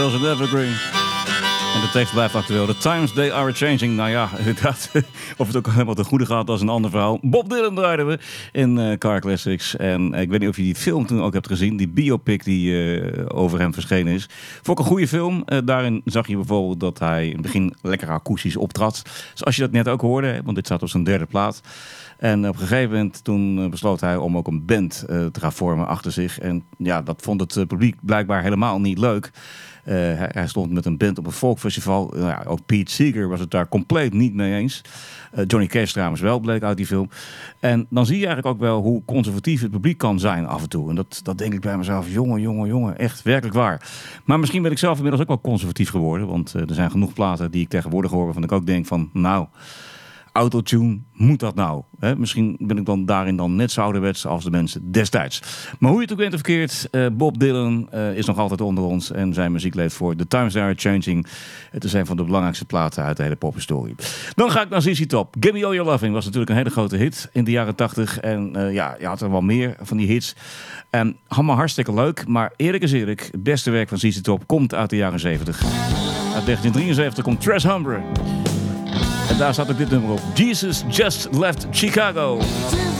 Als een evergreen. En de tekst blijft actueel. The times they are changing. Nou ja, inderdaad. Of het ook helemaal ten goede gaat, dat is een ander verhaal. Bob Dylan draaiden we in Car Classics. En ik weet niet of je die film toen ook hebt gezien. Die biopic die over hem verschenen is. Vond ik een goede film. Daarin zag je bijvoorbeeld dat hij in het begin lekker akoestisch optrad. Zoals je dat net ook hoorde. Want dit staat op zijn derde plaat. En op een gegeven moment toen besloot hij om ook een band te gaan vormen achter zich. En ja, dat vond het publiek blijkbaar helemaal niet leuk. Hij stond met een band op een folkfestival. Ook Pete Seeger was het daar compleet niet mee eens. Johnny Cash trouwens wel, bleek uit die film. En dan zie je eigenlijk ook wel hoe conservatief het publiek kan zijn af en toe. En dat denk ik bij mezelf, jongen, echt werkelijk waar. Maar misschien ben ik zelf inmiddels ook wel conservatief geworden. Want er zijn genoeg platen die ik tegenwoordig hoor waarvan ik ook denk van, nou, autotune, moet dat nou? Hè? Misschien ben ik dan daarin dan net zo ouderwets als de mensen destijds. Maar hoe je het ook bent of verkeerd, Bob Dylan is nog altijd onder ons en zijn muziek leeft voor. The times are changing. Het is een van de belangrijkste platen uit de hele pophistorie. Dan ga ik naar ZZ Top. Give Me All Your Loving was natuurlijk een hele grote hit in de jaren 80. En je had er wel meer van die hits. Allemaal hartstikke leuk, maar eerlijk is eerlijk, het beste werk van ZZ Top komt uit de jaren 70. Uit 1973 komt Tres Humber. En daar staat ook dit nummer op. Jesus Just Left Chicago.